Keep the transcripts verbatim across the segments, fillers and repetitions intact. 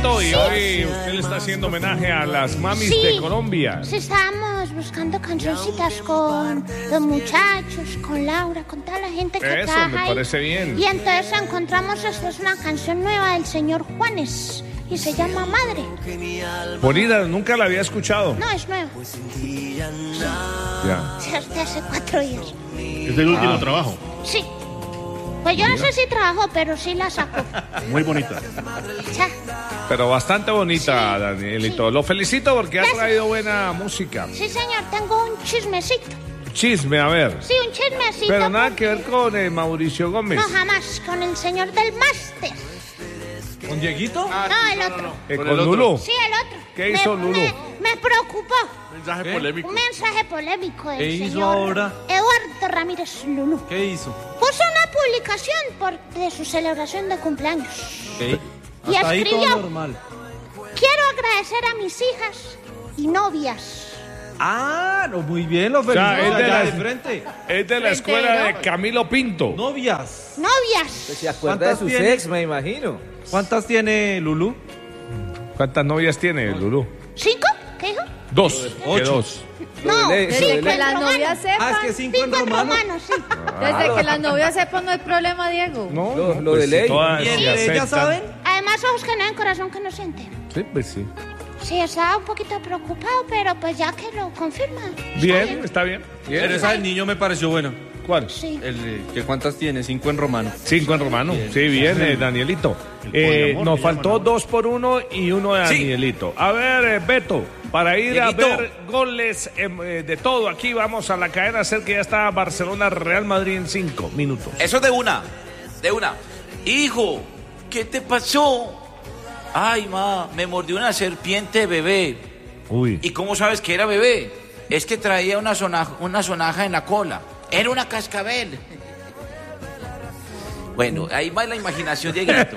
Danielito, y hoy usted le está haciendo homenaje a las mamis Sí. de Colombia. Sí, estábamos buscando cancioncitas con los muchachos, con Laura, con toda la gente que Eso, trabaja me ahí. parece bien. Y entonces encontramos, esta es una canción nueva del señor Juanes y se llama Madre. Bonita, nunca la había escuchado. No, es nueva. Ya. Sí, hasta hace cuatro días. Es el último Ah. trabajo. Sí. Pues yo no sé si trabajó, pero sí la sacó. Muy bonita. Ya. Pero bastante bonita, Danielito. Lo felicito porque ha Gracias. traído buena música. Sí, señor, tengo un chismecito. Chisme, a ver. Sí, un chismecito. Pero nada porque- que ver con eh, Mauricio Gómez. No, jamás, con el señor del máster. ¿Con Dieguito? No, el otro. Eh, Con con el otro. Lulú. Sí, el otro. ¿Qué hizo me, Lulú? Me, me preocupó. Mensaje ¿Qué? polémico. Un mensaje polémico del ¿Qué hizo señor ahora? Eduardo Ramírez Lulú. ¿Qué hizo? Puso una publicación por, de su celebración de cumpleaños. ¿Qué? Y Hasta ahí todo escribió: normal. quiero agradecer a mis hijas y novias. Ah, no, muy bien, lo sea, felicito. es de allá las- de frente. Es de la escuela de Camilo Pinto. Novias. Novias. Se acuerda de ¿Cuántas sus tiene? ex, me imagino. ¿Cuántas tiene Lulú? ¿Cuántas novias tiene, Lulú? ¿Cinco? ¿Qué dijo? Dos. Ocho. ¿Qué dos? No, de- cinco de- en Que las romano. novias sepan. Ah, es que cinco en Cinco en romano. romano, sí. Desde que las novias sepan no hay problema, Diego. No, Lo- no, lo pues de si ley. todas ¿Y se entre ellas aceptan. saben? Además, ojos que no ven, corazón que no siente. Sí, pues sí. Sí, estaba un poquito preocupado, pero pues ya que lo confirma. está Bien, está bien. Bien. Pero esa del niño me pareció buena. ¿Cuál? Sí. El, eh, ¿que ¿Cuántas tiene? Cinco en romano. Cinco en romano. Sí, bien, eh, Danielito. Eh, poliamor nos se faltó llama, ¿no? dos por uno y uno de Sí. Danielito. A ver, eh, Beto, para ir Dieguito. a ver goles em, eh, de todo, aquí vamos a la cadena hacer que ya está Barcelona Real Madrid en cinco minutos. Eso de una, de una. Hijo, ¿qué te pasó? Ay, ma, me mordió una serpiente bebé. Uy. ¿Y cómo sabes que era bebé? Es que traía una sonaja, una sonaja en la cola. Era una cascabel. Bueno, ahí va la imaginación, Dieguito.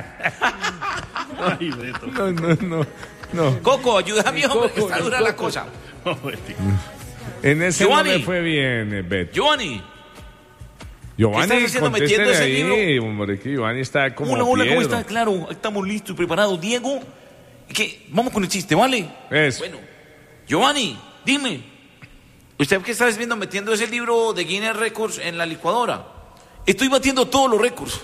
Ay, Beto. No, no, no. no. Coco, ayúdame, hombre, que Coco, está dura Coco. la cosa. En ese Giovanni. no me fue bien, eh, Beto. Giovanni, Giovanni, ¿qué estás haciendo contéstele metiendo ese ahí, libro? hombre, que Giovanni está como hola, hola, ¿cómo piedra. está? Claro, estamos listos y preparados. Diego, ¿qué? Vamos con el chiste, ¿vale? Eso. Bueno, Giovanni, dime, ¿usted qué está viendo metiendo ese libro de Guinness Records en la licuadora? Estoy batiendo todos los récords.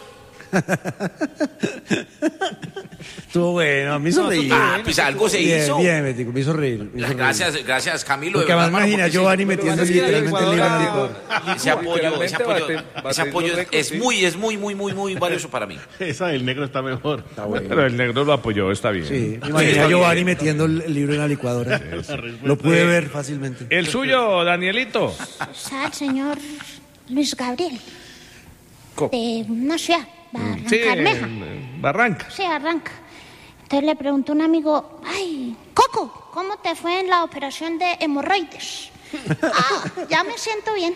Estuvo bueno, me hizo reír. Ah, pues algo se bien, hizo. Bien, Betico, me hizo reír. me hizo reír. Gracias, gracias, Camilo. Porque de verdad, además mano, imagina porque Giovanni ese- metiendo es que la literalmente el libro en el licuadora- licor. ese apoyo, ese Literalmente apoyo, bate- ese bate apoyo los récords, es sí. muy, es muy, muy, muy, muy valioso para mí. Esa del negro está mejor. Está bueno. Pero el negro lo apoyó, está bien. Sí, me imaginé a Giovanni metiendo el el libro en la licuadora. Lo pude ver fácilmente. El suyo, Danielito. Está el señor Luis Gabriel. Co- De una ciudad, Barranca Sí, Bermeja. en Barranca. Sí, arranca. Entonces le preguntó un amigo: ay, Coco, ¿cómo te fue en la operación de hemorroides? Ah, ya me siento bien.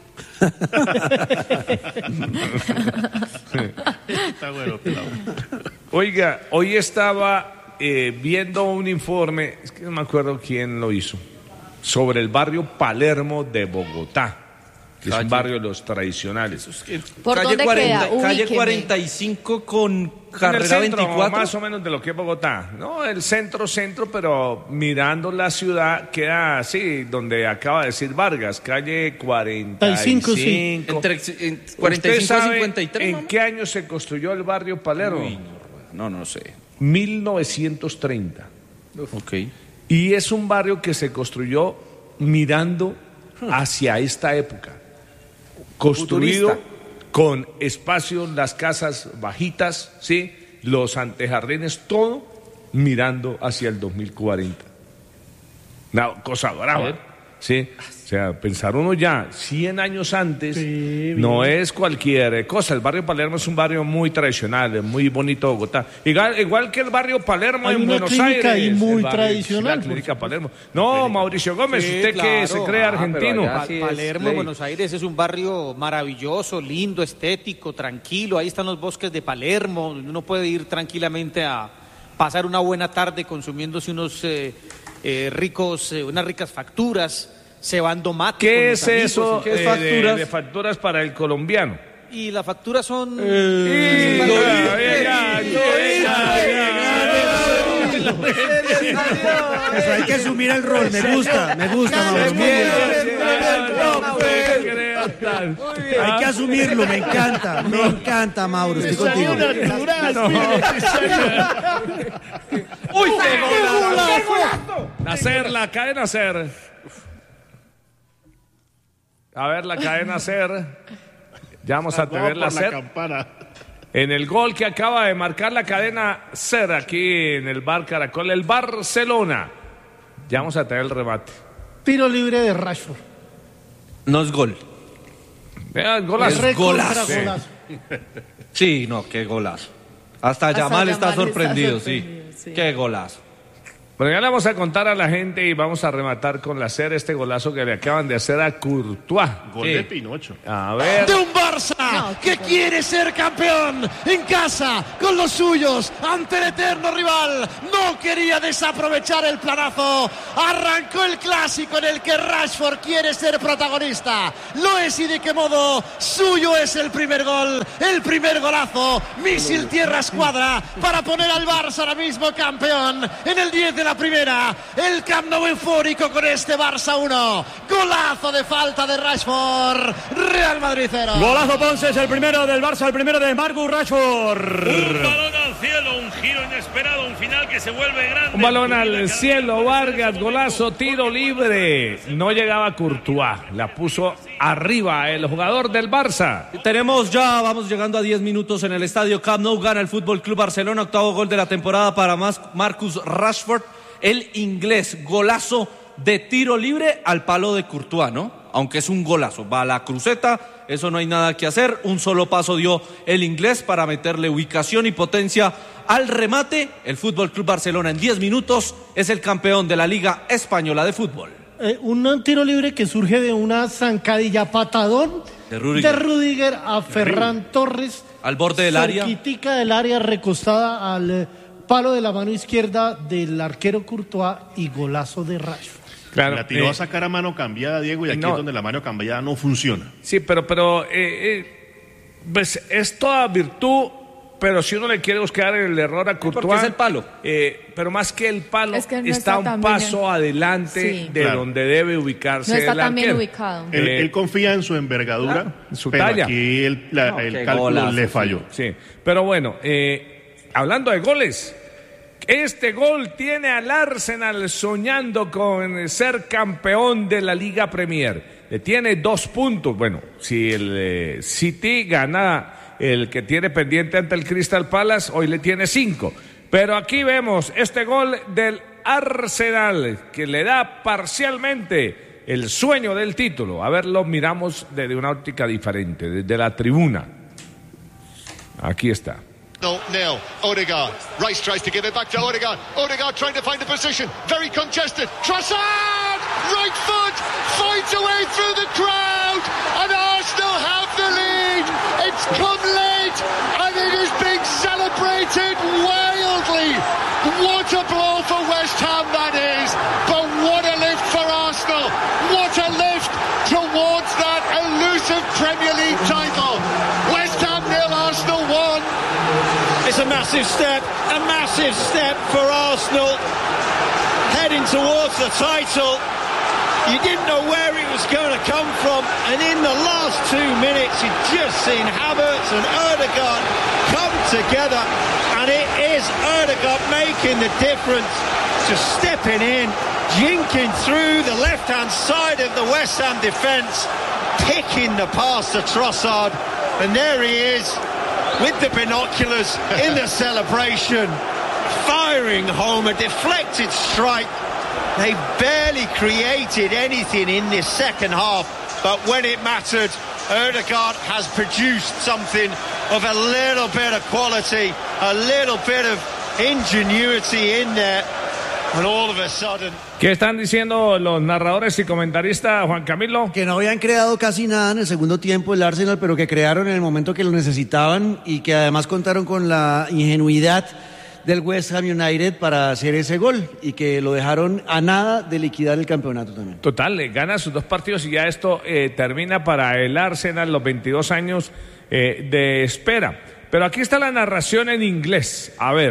Está bueno, pelado. Oiga, hoy estaba eh, viendo un informe, es que no me acuerdo quién lo hizo, sobre el barrio Palermo de Bogotá, que es un barrio de los tradicionales. ¿Por calle dónde cuarenta, queda? calle Ubíqueme. cuarenta y cinco con En el carrera centro, veinticuatro. más o menos de lo que es Bogotá. No, el centro, centro, pero mirando la ciudad queda así, donde acaba de decir Vargas, calle cuarenta y cinco. sí. Entre en cuarenta y ¿Usted cinco a sabe cincuenta y tres. en qué año se construyó el barrio Palermo? Uy, no, no, no sé. mil novecientos treinta. Ok. Y es un barrio que se construyó mirando hacia esta época. Construido Futurista. con espacios, las casas bajitas, ¿sí? Los antejardines, todo mirando hacia el dos mil cuarenta. Una cosa brava, ¿sí? O sea, pensar uno ya cien años antes no es cualquier cosa. El barrio Palermo es un barrio muy tradicional, muy bonito de Bogotá. Igual, igual que el barrio Palermo Hay en una Buenos clínica Aires. ahí muy el barrio- tradicional, La clínica Palermo. No, Mauricio Gómez, Sí, usted que claro. se cree Ah, pero argentino. allá Pa- sí es Palermo, ley. Buenos Aires, es un barrio maravilloso, lindo, estético, tranquilo. Ahí están los bosques de Palermo. Uno puede ir tranquilamente a pasar una buena tarde consumiéndose unos eh, eh, ricos, eh, unas ricas facturas, cebando mate con ¿Qué los es amigos. eso ¿Qué es eh, de- facturas? De, facturas para el colombiano? Y las facturas son... Eh, lo ya, dije, ya, ya, lo ya, dije. ya, ya, ya. Eso hay que asumir el rol, me gusta, me gusta, Mauro. Muy bien. Hay que asumirlo, me encanta, me encanta, Mauro, estoy contigo. ¡Uy, qué golazo! Nacer, la cadena Ser. A ver, la cadena Ser. Ya vamos a tener la Ser. En el gol que acaba de marcar la cadena Ser aquí en el Bar Caracol, el Barcelona. Ya vamos a tener el remate. Tiro libre de Rashford. No es gol. Vea, el golazo. Es golazo. Sí. golazo. Sí, no, qué golazo. Hasta, Hasta Yamal está Yamal sorprendido, está sorprendido, sí. sí. Qué golazo. Bueno, ya le vamos a contar a la gente y vamos a rematar con la Ser este golazo que le acaban de hacer a Courtois. Gol Sí. de Pinocho. A ver. De un Barça No, que qué quiere ser campeón en casa con los suyos ante el eterno rival. No quería desaprovechar el planazo. Arrancó el clásico en el que Rashford quiere ser protagonista. Lo es y de qué modo. Suyo es el primer gol, el primer golazo. Misil tierra escuadra para poner al Barça ahora mismo campeón en el diez de la primera. El Camp Nou eufórico con este Barça uno. Golazo de falta de Rashford. Real Madrid cero. Golazo Ponce, es el primero del Barça, el primero de Marcus Rashford. Un balón al cielo, un giro inesperado, un final que se vuelve grande. Un balón al cielo, Vargas, golazo, tiro libre. No llegaba Courtois, la puso arriba el jugador del Barça. Tenemos ya, vamos llegando a diez minutos en el estadio Camp Nou. Gana el Fútbol Club Barcelona, octavo gol de la temporada para Marcus Rashford, el inglés. Golazo de tiro libre al palo de Courtois, ¿no? Aunque es un golazo, va a la cruceta, eso no hay nada que hacer. Un solo paso dio el inglés para meterle ubicación y potencia al remate. El Fútbol Club Barcelona en diez minutos es el campeón de la Liga Española de Fútbol. Eh, un tiro libre que surge de una zancadilla patadón De Rüdiger. de Rüdiger a Ferran Torres. Al borde del área. Cerquitica del área, recostada al eh, palo de la mano izquierda del arquero Courtois y golazo de Rashford. Claro, la tiró eh, a sacar a mano cambiada, Diego, y aquí no. es donde la mano cambiada no funciona. Sí, pero, pero eh, eh, pues es toda virtud, pero si uno le quiere buscar el error a Courtois. Porque es el palo. Eh, pero más que el palo, Es que no está, está un tan paso bien. adelante Sí. de Claro. donde debe ubicarse No está el tan bien arquero. ubicado. Él, Eh, él confía en su envergadura, en su pero talla. aquí el, la- No, el qué cálculo golazo, le sí. falló. Sí, pero bueno, eh, hablando de goles, este gol tiene al Arsenal soñando con ser campeón de la Liga Premier. Le tiene dos puntos. Bueno, si el eh, City gana el que tiene pendiente ante el Crystal Palace, hoy le tiene cinco. Pero aquí vemos este gol del Arsenal que le da parcialmente el sueño del título. A ver, lo miramos desde una óptica diferente, desde la tribuna. Aquí está. No, nil. Odegaard. Rice tries to give it back to Odegaard. Odegaard trying to find the position. Very congested. Trossard! Right foot! Finds a way through the crowd! And Arsenal have the lead! It's come late! And it is being celebrated wildly! What a blow for West Ham that is! But what a lift for Arsenal! What a lift towards that elusive Premier League title! West Ham nil, Arsenal one! It's a massive step, a massive step for Arsenal, heading towards the title. You didn't know where it was going to come from, and in the last two minutes, you've just seen Havertz and Erdegaard come together, and it is Erdegaard making the difference, just stepping in, jinking through the left-hand side of the West Ham defence, picking the pass to Trossard, and there he is, with the binoculars in the celebration, firing home a deflected strike. They barely created anything in this second half, but when it mattered, Erdegaard has produced something of a little bit of quality, a little bit of ingenuity in there, and all of a sudden... ¿Qué están diciendo los narradores y comentaristas, Juan Camilo? Que no habían creado casi nada en el segundo tiempo el Arsenal, pero que crearon en el momento que lo necesitaban y que además contaron con la ingenuidad del West Ham United para hacer ese gol y que lo dejaron a nada de liquidar el campeonato también. Total, le gana sus dos partidos y ya esto eh, termina para el Arsenal los veintidós años eh, de espera. Pero aquí está la narración en inglés. A ver,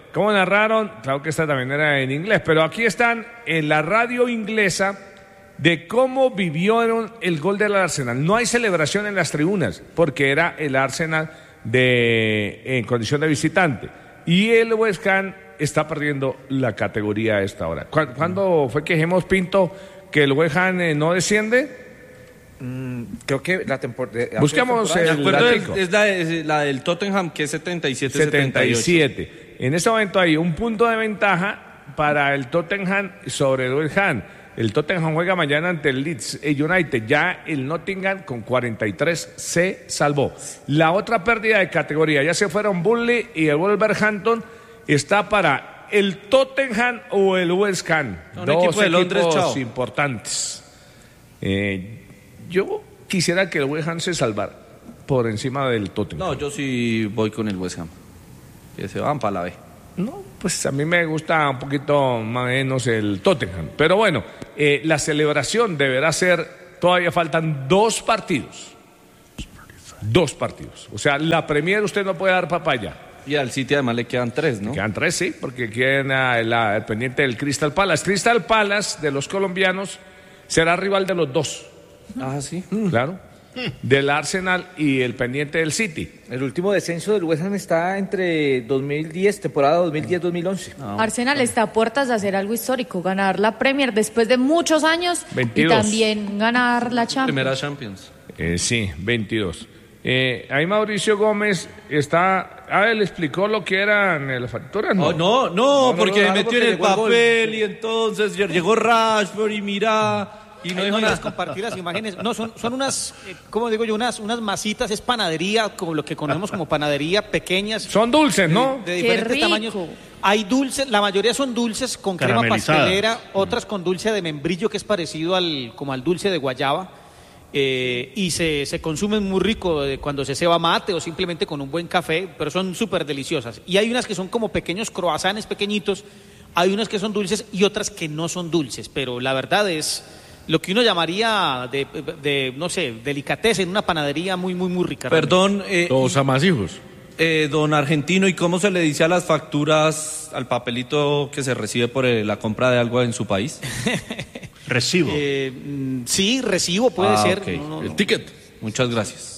¿cómo narraron? Claro que esta también era en inglés, pero aquí están en la radio inglesa de cómo vivieron el gol del Arsenal. No hay celebración en las tribunas, porque era el Arsenal de, en condición de visitante. Y el West Ham está perdiendo la categoría a esta hora. ¿Cuándo, ¿cuándo fue que dijimos, Pinto, que el West Ham eh, no desciende? Mm, creo que la temporada... Busquemos el dato. Es la, es la del Tottenham, que es setenta y siete setenta y ocho. setenta y siete. En este momento hay un punto de ventaja para el Tottenham sobre el West Ham. El Tottenham juega mañana ante el Leeds United. Ya el Nottingham con cuarenta y tres se salvó. La otra pérdida de categoría, ya se fueron Burnley y el Wolverhampton, está para el Tottenham o el West Ham. Un Dos equipo de Londres, equipos chao. importantes. Eh, yo quisiera que el West Ham se salvara por encima del Tottenham. No, yo sí voy con el West Ham. Que se van para la B. No, pues a mí me gusta un poquito más o menos el Tottenham. Pero bueno, eh, la celebración deberá ser, todavía faltan dos partidos. Dos partidos. O sea, la Premier usted no puede dar papaya. Y al City además le quedan tres, ¿no? Le quedan tres, sí, porque queda el pendiente del Crystal Palace. Crystal Palace, de los colombianos, será rival de los dos. Ah, sí. Claro. Del Arsenal y el pendiente del City. El último descenso del West Ham está entre dos mil diez, temporada dos mil diez dos mil once. No. Arsenal está a puertas de hacer algo histórico, ganar la Premier después de muchos años veintidós. Y también ganar la Champions. Primera Champions. Eh, sí, veintidós. Eh, ahí Mauricio Gómez está... A ver, ¿le explicó lo que eran las facturas? No, oh, no, no, no, porque no, no, metió porque en el llegó el papel gol. y entonces llegó Rashford y mira... Y no Ahí dijo no nada. ibas a compartir las imágenes. No, son, son unas, eh, ¿cómo digo yo? Unas, unas masitas, es panadería, como lo que conocemos como panadería, pequeñas. Son dulces, ¿no? De, de Qué diferentes rico. tamaños. Hay dulces, la mayoría son dulces con crema Caramelizadas. pastelera, otras con dulce de membrillo, que es parecido al, como al dulce de guayaba. Eh, y se, se consumen muy rico eh, cuando se ceba mate o simplemente con un buen café, pero son súper deliciosas. Y hay unas que son como pequeños croissants pequeñitos, hay unas que son dulces y otras que no son dulces, pero la verdad es lo que uno llamaría de, de no sé, delicateza en una panadería muy, muy, muy rica. Perdón, eh, Los amasijos. eh, don Argentino, ¿y cómo se le dice a las facturas, al papelito que se recibe por eh, la compra de algo en su país? Recibo. Eh, mm, sí, recibo puede Ah, ser. ok. No, no, El no. ticket. Muchas gracias.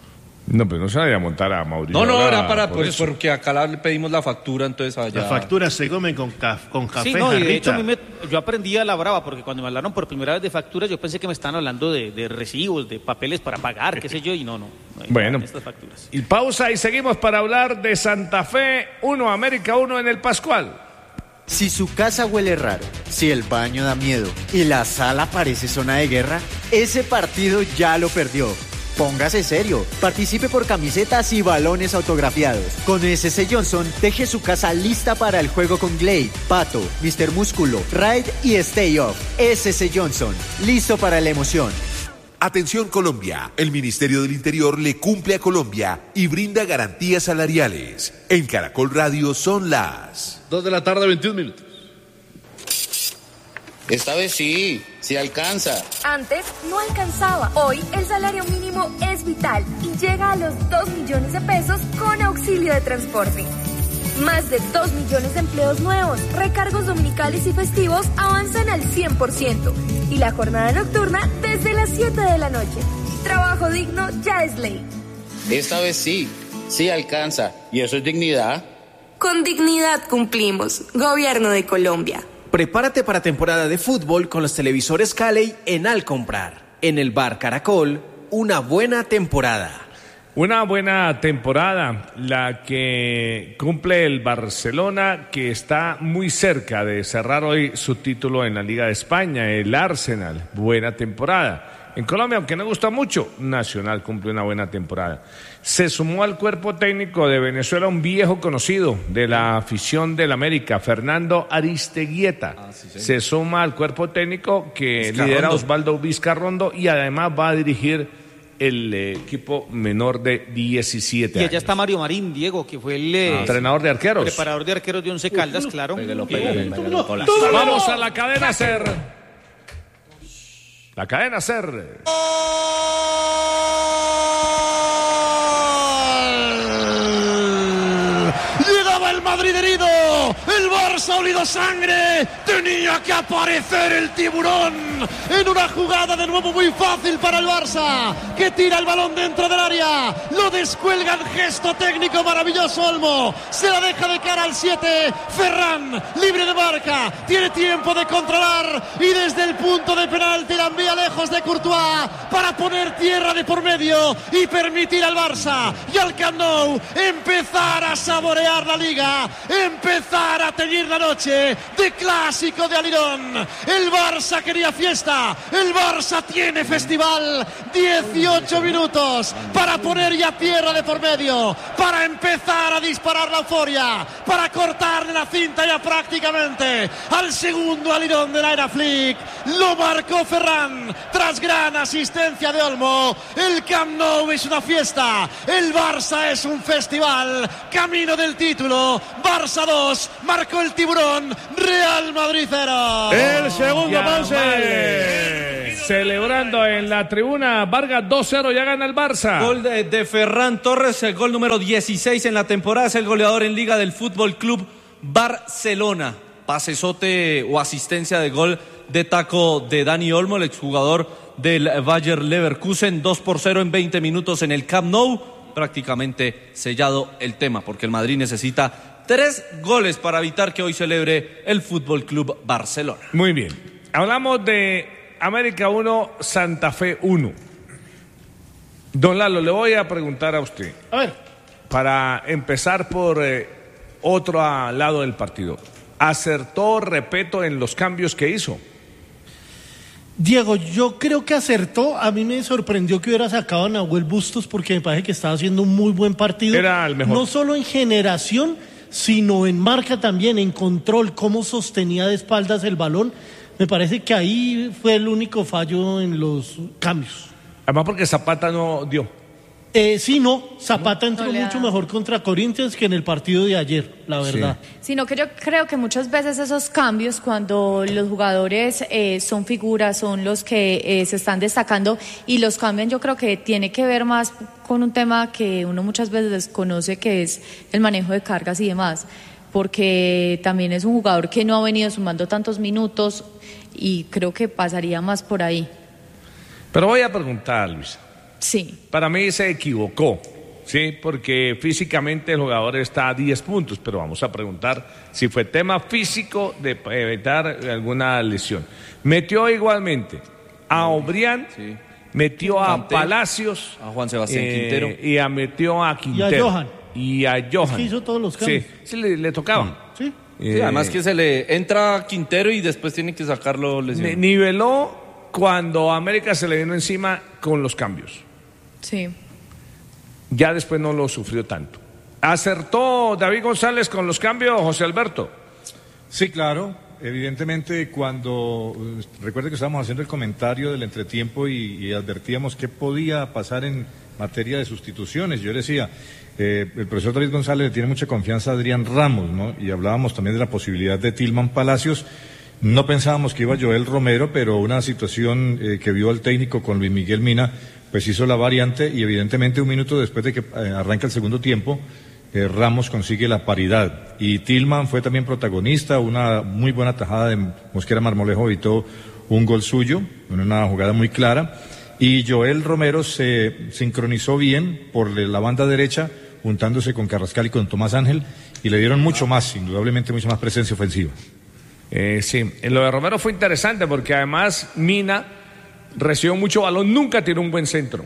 No, pero no se vaya a montar a Mauricio. No, no, ahora era para, por pues, eso. porque acá la- le pedimos la factura, entonces allá... Las facturas se comen con, caf- con café, Sí, no, y de hecho jarrita. a mí me- yo aprendí a la brava, porque cuando me hablaron por primera vez de facturas, yo pensé que me estaban hablando de, de recibos, de papeles para pagar, qué sé yo, y no, no. no hay Bueno. nada en estas facturas. Y pausa y seguimos para hablar de Santa Fe, uno América, uno en el Pascual. Si su casa huele raro, si el baño da miedo y la sala parece zona de guerra, ese partido ya lo perdió. Póngase serio, participe por camisetas y balones autografiados. Con S C Johnson, deje su casa lista para el juego con Glade, Pato, mister Músculo, Ride y Stay Off. S C Johnson, listo para la emoción. Atención Colombia, el Ministerio del Interior le cumple a Colombia y brinda garantías salariales. En Caracol Radio son las... Dos de la tarde, veintiún minutos. Esta vez sí, sí alcanza. Antes no alcanzaba. Hoy el salario mínimo es vital y llega a los dos millones de pesos con auxilio de transporte. Más de dos millones de empleos nuevos, recargos dominicales y festivos avanzan al cien por ciento y la jornada nocturna desde las siete de la noche. Trabajo digno ya es ley. Esta vez sí, sí alcanza. ¿Y eso es dignidad? Con dignidad cumplimos. Gobierno de Colombia. Prepárate para temporada de fútbol con los televisores Cali en Al Comprar. En el Bar Caracol, una buena temporada. Una buena temporada, la que cumple el Barcelona, que está muy cerca de cerrar hoy su título en la Liga de España, el Arsenal. Buena temporada. En Colombia, aunque no gusta mucho, Nacional cumple una buena temporada. Se sumó al cuerpo técnico de Venezuela un viejo conocido de la afición del América, Fernando Aristeguieta. Ah, sí, sí. Se suma al cuerpo técnico que Vizcarrondo. lidera Osvaldo Vizcarrondo y además va a dirigir el eh, equipo menor de diecisiete Y años. allá está Mario Marín, Diego, que fue el eh, Ah, entrenador de arqueros. preparador de arqueros de Once Caldas, claro. Pégalo, Y- pégalo, pégalo, hola. Vamos a la cadena SER. La cadena SER. Llegaba el Madrid herido, Barça ha olido sangre. Tenía que aparecer el tiburón en una jugada de nuevo muy fácil para el Barça, que tira el balón dentro del área, lo descuelga en gesto técnico maravilloso Olmo, se la deja de cara al siete, Ferran, libre de marca, tiene tiempo de controlar y desde el punto de penalti la envía lejos de Courtois para poner tierra de por medio y permitir al Barça y al Camp Nou empezar a saborear la liga, empezar a teñir la noche de clásico de Alirón. El Barça quería fiesta, el Barça tiene festival, dieciocho minutos para poner ya tierra de por medio, para empezar a disparar la euforia, para cortarle la cinta ya prácticamente al segundo Alirón de la era Flick. Lo marcó Ferran tras gran asistencia de Olmo. El Camp Nou es una fiesta, el Barça es un festival, camino del título. Barça dos, marcó el tiburón, Real Madrid cero. El segundo Ponce. Celebrando en la tribuna, Vargas dos cero, ya gana el Barça. Gol de, de Ferran Torres, el gol número dieciséis en la temporada, es el goleador en Liga del Fútbol Club Barcelona. Pasesote o asistencia de gol de taco de Dani Olmo, el exjugador del Bayer Leverkusen, dos por cero en veinte minutos en el Camp Nou. Prácticamente sellado el tema, porque el Madrid necesita tres goles para evitar que hoy celebre el Fútbol Club Barcelona. Muy bien. Hablamos de América uno, Santa Fe uno. Don Lalo, le voy a preguntar a usted. A ver. Para empezar por eh, otro lado del partido. ¿Acertó Repetto en los cambios que hizo? Diego, yo creo que acertó. A mí me sorprendió que hubiera sacado a Nahuel Bustos porque me parece que estaba haciendo un muy buen partido. Era el mejor. No solo en generación, sino en marca también, en control, cómo sostenía de espaldas el balón. Me parece que ahí fue el único fallo en los cambios. Además porque Zapata no dio. Eh, sí, no, Zapata entró no mucho da. mejor contra Corinthians que en el partido de ayer, la verdad. Sí. Sino que yo creo que muchas veces esos cambios, cuando los jugadores eh, son figuras, son los que eh, se están destacando y los cambian, yo creo que tiene que ver más con un tema que uno muchas veces desconoce, que es el manejo de cargas y demás, porque también es un jugador que no ha venido sumando tantos minutos y creo que pasaría más por ahí. Pero voy a preguntar, Luisa. Sí. Para mí se equivocó, ¿sí? Porque físicamente el jugador está a diez puntos, pero vamos a preguntar si fue tema físico de evitar alguna lesión. Metió igualmente a Obrián, sí. Metió a Kanté, Palacios, a Juan Sebastián eh, Quintero y a metió a Quintero. Y a Johan. Y a Johan. Es que hizo todos los cambios. Sí, sí le, le tocaban. Sí. Eh, Sí, además que se le entra Quintero y después tiene que sacarlo lesionado. ni- niveló cuando América se le vino encima con los cambios. Sí. Ya después no lo sufrió tanto. ¿Acertó David González con los cambios, José Alberto? Sí, claro. Evidentemente, cuando eh, recuerde que estábamos haciendo el comentario del entretiempo y, y advertíamos qué podía pasar en materia de sustituciones. Yo decía, eh, el profesor David González le tiene mucha confianza a Adrián Ramos, ¿no? Y hablábamos también de la posibilidad de Tillman Palacios. No pensábamos que iba Joel Romero, pero una situación eh, que vio al técnico con Luis Miguel Mina, pues hizo la variante y evidentemente un minuto después de que eh, arranca el segundo tiempo, eh, Ramos consigue la paridad. Y Tillman fue también protagonista, una muy buena tajada de Mosquera Marmolejo evitó un gol suyo, en una jugada muy clara. Y Joel Romero se sincronizó bien por la banda derecha, juntándose con Carrascal y con Tomás Ángel, y le dieron mucho más, indudablemente mucha más presencia ofensiva. Eh, sí, en lo de Romero fue interesante porque además Mina recibió mucho balón, nunca tiró un buen centro.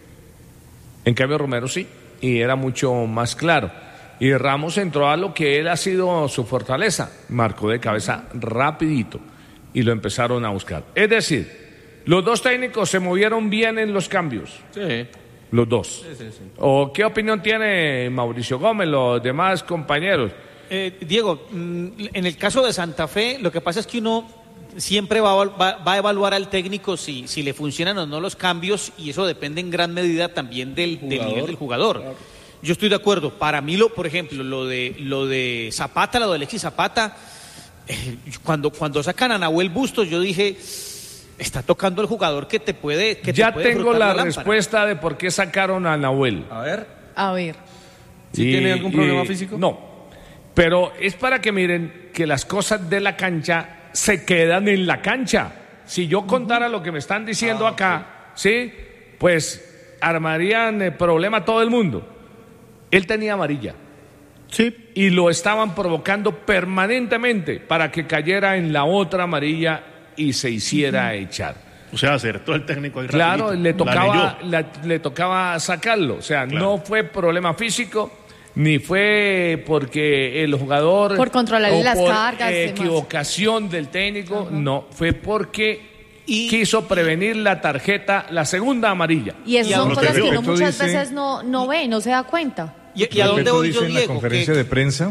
En cambio Romero sí, y era mucho más claro. Y Ramos entró a lo que él ha sido su fortaleza, marcó de cabeza rapidito y lo empezaron a buscar. Es decir, los dos técnicos se movieron bien en los cambios. Sí. Los dos. Sí, sí, sí. ¿O qué opinión tiene Mauricio Gómez, los demás compañeros? Eh, Diego, mm, en el caso de Santa Fe, lo que pasa es que uno siempre va a, va, va a evaluar al técnico si, si le funcionan o no los cambios, y eso depende en gran medida también del, del nivel del jugador. Claro. Yo estoy de acuerdo. Para mí, lo, por ejemplo, lo de lo de Zapata, lo de Alexis Zapata, eh, cuando, cuando sacan a Nahuel Bustos, yo dije, está tocando el jugador que te puede que Ya te puede tengo frotar la, la respuesta de por qué sacaron a Nahuel. A ver. A ver. ¿Sí Y- tiene algún problema y- físico? No, pero es para que miren que las cosas de la cancha se quedan en la cancha. Si yo contara lo que me están diciendo acá, ¿sí? Pues armarían el problema a todo el mundo. Él tenía amarilla. Sí. Y lo estaban provocando permanentemente para que cayera en la otra amarilla y se hiciera uh-huh. echar. O sea, acertó el técnico ahí Claro, rapidito. le tocaba, la, le tocaba sacarlo. O sea, claro. no fue problema físico, ni fue porque el jugador... Por controlar las por cargas. Eh, equivocación del técnico, uh-huh. no. Fue porque y, quiso prevenir la tarjeta, la segunda amarilla. Y esas son no cosas que uno muchas dice, veces no, no ve, no se da cuenta. ¿Y, y a dónde voy yo, dice Diego? en la conferencia que... de prensa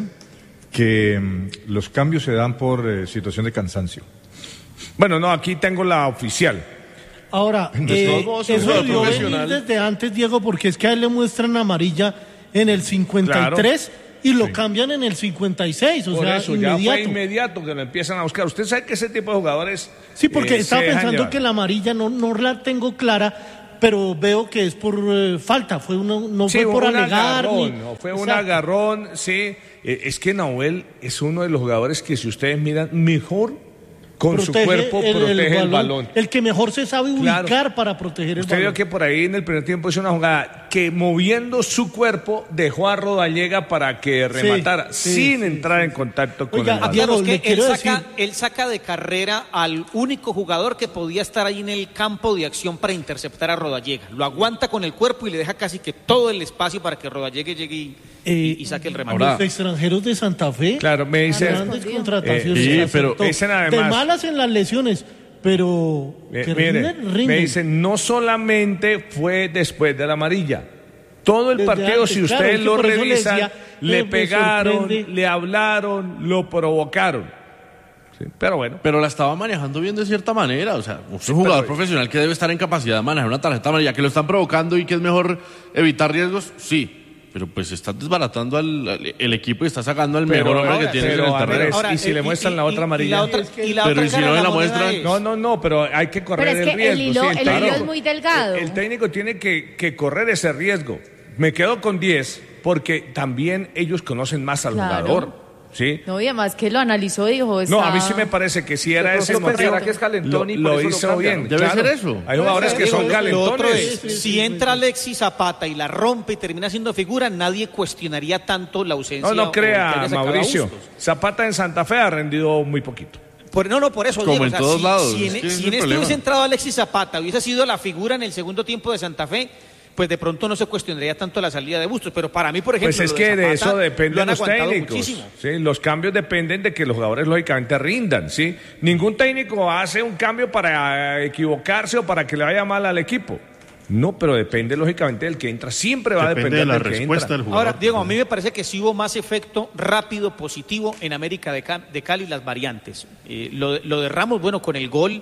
que um, los cambios se dan por eh, situación de cansancio. Bueno, no, aquí tengo la oficial. Ahora, eh, eso debió venir desde antes, Diego, porque es que a él le muestran amarilla en el cincuenta y tres claro. y lo sí. cambian en el cincuenta y seis, o Por sea, eso, inmediato. ya fue inmediato que lo empiezan a buscar. Usted sabe que ese tipo de jugadores... Sí, porque eh, estaba pensando que la amarilla no, no la tengo clara, pero veo que es por eh, falta, fue una, no sí, fue por un alegar. Agarrón, ni... no, fue un agarrón, sí. Eh, es que Nahuel es uno de los jugadores que si ustedes miran mejor... Con protege su cuerpo el, protege el balón, el balón. El que mejor se sabe ubicar claro. para proteger el Usted balón. vio que por ahí en el primer tiempo hizo una jugada que moviendo su cuerpo dejó a Rodallega para que rematara sí, sin sí, sí, entrar sí. en contacto con Oiga, el balón. Diego, es que él saca, él saca de carrera al único jugador que podía estar ahí en el campo de acción para interceptar a Rodallega. Lo aguanta con el cuerpo y le deja casi que todo el espacio para que Rodallega llegue y, eh, y, y saque el remate. Los extranjeros de Santa Fe. Claro, me dice. Grandes contrataciones. Eh, sí, pero dicen además. De malas en las lesiones, pero eh, que mire, rinden, rinden. Me dicen, no solamente fue después de la amarilla. Todo el Desde partido, antes, si ustedes claro, es lo le revisan, decía, le me pegaron, sorprende. le hablaron, lo provocaron. Sí, pero bueno. Pero la estaba manejando bien de cierta manera. O sea, un sí, jugador pero... profesional que debe estar en capacidad de manejar una tarjeta amarilla, que lo están provocando y que es mejor evitar riesgos, sí. Pero pues está desbaratando al, al el equipo y está sacando al mejor hombre que tiene en el terreno. Ahora, y si eh, le muestran y, la otra amarilla. Y la otra, es que y la pero otra y si no la la muestran. Es... No, no, no, pero hay que correr pero es el que riesgo. El hilo, sí, el claro. hilo es muy delgado. El, el técnico tiene que, que correr ese riesgo. Me quedo con diez porque también ellos conocen más al claro. jugador. ¿Sí? No, y además que lo analizó y dijo... Está... No, a mí sí me parece que si era ese motivo... ¿Será que es calentón y lo, por lo eso hizo lo bien. Debe claro. ser eso. Hay jugadores que son calentones. Lo otro es, sí, sí, si sí, entra Alexis Zapata y la rompe y termina siendo figura, nadie cuestionaría tanto la ausencia. No, no crea, Mauricio. Zapata en Santa Fe ha rendido muy poquito. Por, no, no, por eso. Como Diego, en o sea, todos si, lados. Si en, si en este hubiese entrado Alexis Zapata, hubiese sido la figura en el segundo tiempo de Santa Fe, pues de pronto no se cuestionaría tanto la salida de Bustos, pero para mí, por ejemplo, pues es que de, de eso dependen los técnicos, muchísimo. ¿sí? Los cambios dependen de que los jugadores lógicamente rindan, ¿sí? Ningún técnico hace un cambio para equivocarse o para que le vaya mal al equipo. No, pero depende lógicamente del que entra, siempre va depende a depender de la del respuesta que entra. del jugador. Ahora, Diego, a mí me parece que sí hubo más efecto rápido, positivo en América de, Cali, de Cali las variantes. Eh, lo, lo de Ramos, bueno, con el gol.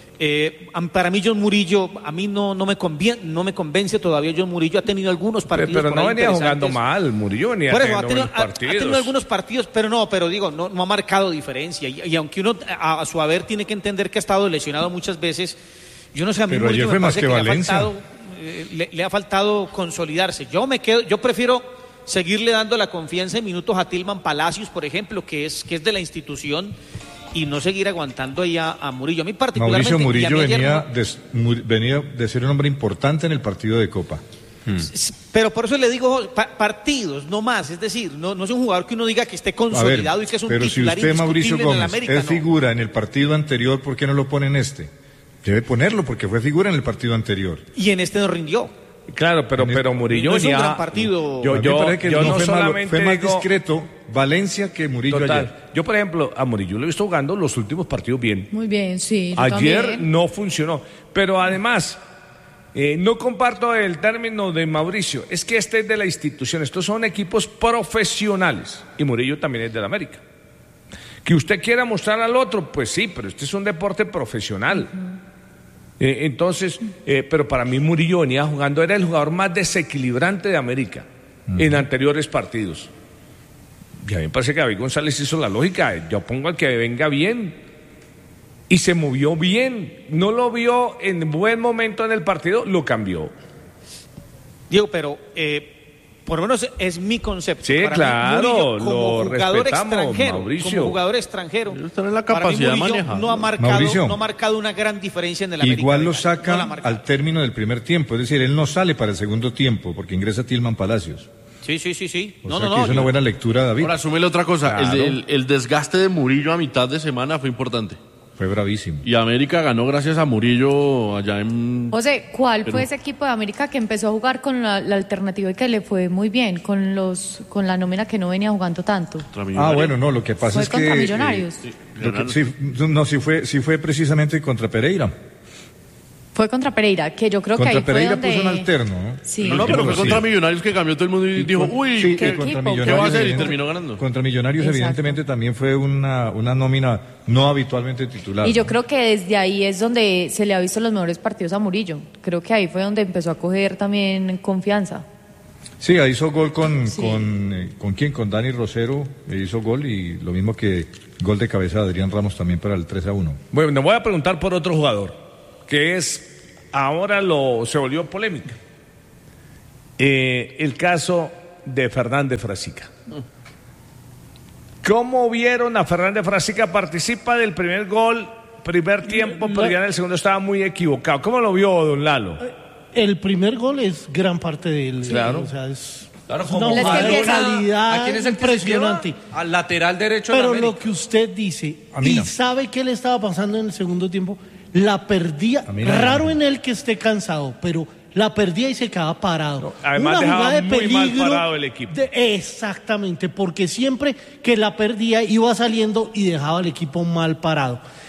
Eh, para mí John Murillo, a mí no, no, me convien, no me convence todavía. John Murillo ha tenido algunos partidos. Pero, pero no venía jugando mal, Murillo venía por eso, ha tenido, tenido, ha, ha tenido algunos partidos, pero no, pero digo, no, no ha marcado diferencia. Y, y aunque uno a, a su haber tiene que entender que ha estado lesionado muchas veces, yo no sé, a mí pero Murillo ayer fue me más que, que Valencia. Le, ha faltado, eh, le, le ha faltado consolidarse. Yo me quedo, yo prefiero seguirle dando la confianza en minutos a Tilman Palacios, por ejemplo, que es, que es de la institución, y no seguir aguantando ahí a, a Murillo. A mí particularmente... Mauricio Murillo venía, no... de, mu, venía de ser un hombre importante en el partido de Copa. Hmm. Pero por eso le digo pa partidos, no más. Es decir, no, no es un jugador que uno diga que esté consolidado ver, y que es un pero titular si usted, Mauricio indiscutible Gómez, en el América, es no. figura en el partido anterior, ¿por qué no lo pone en este? Debe ponerlo porque fue figura en el partido anterior. Y en este no rindió. Claro, pero, pero Murillo no es un ya, gran partido. Yo, yo, me que yo no, no fue, solamente malo, fue más digo, discreto Valencia que Murillo total, ayer. Yo, por ejemplo, a Murillo lo he visto jugando los últimos partidos bien. Muy bien, sí. Yo ayer también. no funcionó. Pero además, eh, no comparto el término de Mauricio. Es que este es de la institución. Estos son equipos profesionales. Y Murillo también es del América. Que usted quiera mostrar al otro, pues sí, pero este es un deporte profesional. Uh-huh. Eh, entonces, eh, pero para mí Murillo venía jugando, era el jugador más desequilibrante de América uh-huh. en anteriores partidos. Y a mí me parece que David González hizo la lógica, yo pongo al que venga bien, y se movió bien, no lo vio en buen momento en el partido, lo cambió. Diego, pero eh, por lo menos es mi concepto. Sí, para claro, mí, Murillo, como lo jugador respetamos, extranjero, Mauricio. como jugador extranjero, Tener la para mí capacidad de Murillo manejar. no ha marcado, Mauricio. no ha marcado una gran diferencia en el América. Igual de lo Cali, no la ha saca marcado. al término del primer tiempo, es decir, él no sale para el segundo tiempo porque ingresa Tilman Palacios. Sí, sí, sí, sí. O No, sea no, que no. hizo una yo- buena lectura, David. Ahora, asúmele otra cosa. El, Claro. el- el desgaste de Murillo a mitad de semana fue importante. Fue bravísimo. Y América ganó gracias a Murillo allá en... José, ¿cuál Perú. fue ese equipo de América que empezó a jugar con la, la alternativa y que le fue muy bien, con los con la nómina que no venía jugando tanto? Ah, bueno, no, lo que pasa Fue es contra que... Millonarios. eh, lo que- sí, no, sí fue, sí fue precisamente contra Pereira. Fue contra Pereira, que yo creo Contra que ahí fue Pereira donde... puso un alterno, ¿no? Sí. No, no, pero fue Sí. contra Millonarios que cambió todo el mundo y dijo, uy, Sí, ¿qué, y contra ¿qué Millonarios, va a hacer? Y evidente- terminó ganando. Contra Millonarios, Exacto. evidentemente, también fue una, una nómina no habitualmente titular. Y yo ¿no? creo que desde ahí es donde se le ha visto los mejores partidos a Murillo. Creo que ahí fue donde empezó a coger también confianza. Sí, ahí hizo gol con, Sí. con, eh, ¿con quién? Con Dani Rosero, eh, hizo gol y lo mismo que gol de cabeza de Adrián Ramos también para el tres a uno. Bueno, me voy a preguntar por otro jugador, que es, ahora lo se volvió polémica. Eh, el caso de Fernández Frasica. ¿Cómo vieron a Fernández Frasica? Participa del primer gol, primer tiempo, pero ya en el segundo estaba muy equivocado. ¿Cómo lo vio, don Lalo? El primer gol es gran parte de él. Claro. O sea, es Claro, una como jugada de calidad ¿A quién es el que se impresionante. lleva? Al lateral derecho de la Pero América. lo que usted dice, A mí y no. sabe qué le estaba pasando en el segundo tiempo, la perdía. A mí no. Raro en él que esté cansado, pero la perdía y se quedaba parado. además Una dejaba jugada de muy mal peligro. parado el equipo. de- exactamente, porque siempre que la perdía iba saliendo y dejaba al equipo mal parado.